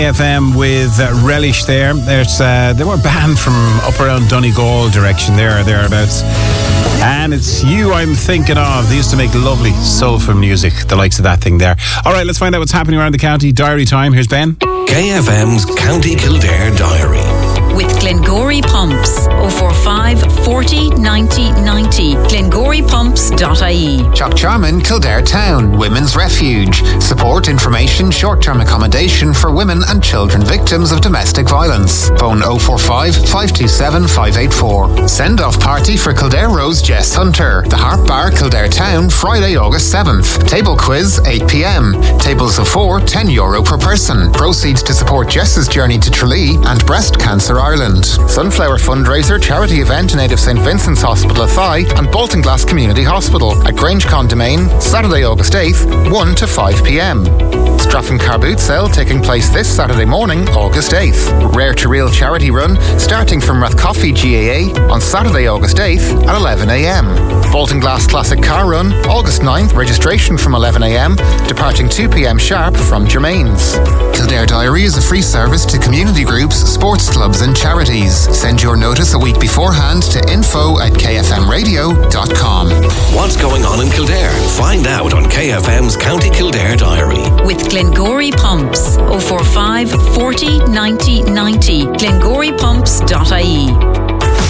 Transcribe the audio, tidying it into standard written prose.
FM with Relish there. They were banned from up around Donegal direction there or thereabouts. And it's You I'm Thinking Of. They used to make lovely soulful music, the likes of that thing there. All right, let's find out what's happening around the county. Diary time. Here's Ben. KFM's County Kildare Diary. With Glengory Pumps. 045 40 90 90. GlengoryPumps.ie. Chockcharman, Kildare Town, Women's Refuge. Support, information, short-term accommodation for women and children victims of domestic violence. Phone 045 527 584. Send-off party for Kildare Rose Jess Hunter. The Harp Bar, Kildare Town, Friday, August 7th. Table quiz, 8 p.m. Tables of 4, €10 per person. Proceeds to support Jess's journey to Tralee and Breast Cancer Ireland. Sunflower fundraiser charity event in aid of St Vincent's Hospital Athy and Baltinglass Community Hospital at Grangecon Domain, Saturday, August 8th, 1 to 5 p.m. Straffan Car Boot Sale taking place this Saturday morning, August 8th. Rare to Real charity run starting from Rathcoffey GAA on Saturday, August 8th at 11 a.m. Baltinglass Classic Car Run, August 9th, registration from 11 a.m, departing 2 p.m. sharp from Germain's. Kildare Diary is a free service to community groups, sports clubs and charities. Send your notice a week beforehand to info@kfmradio.com. What's going on in Kildare? Find out on KFM's County Kildare Diary. With Glengory Pumps. 045 40 90 90. GlengoryPumps.ie.